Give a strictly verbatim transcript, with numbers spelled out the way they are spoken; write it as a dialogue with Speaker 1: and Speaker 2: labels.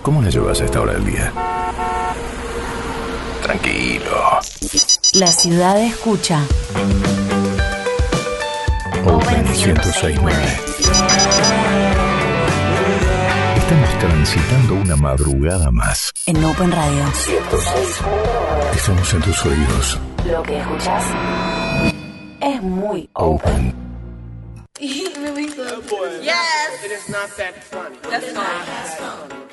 Speaker 1: ¿Cómo la llevas a esta hora del día? Tranquilo.
Speaker 2: La ciudad escucha.
Speaker 1: Open ciento seis punto nueve. Estamos transitando una madrugada más.
Speaker 2: En Open Radio.
Speaker 1: ciento seis. Estamos en tus oídos.
Speaker 2: Lo que escuchas es muy open.
Speaker 3: Yes. It is not that funny. That's fine.